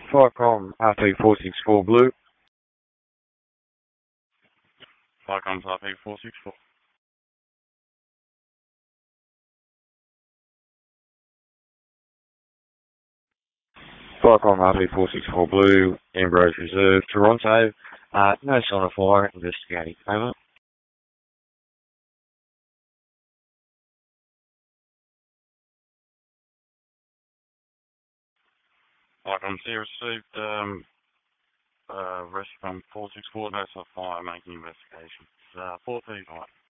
Falcon RP464 Blue. Falcon RP464. Falcon RP464 Blue, Ambrose Reserve, Toronto. No sign of fire, investigating. Over. Falcon C received rescue from 464, no sign of fire, making investigations. 435.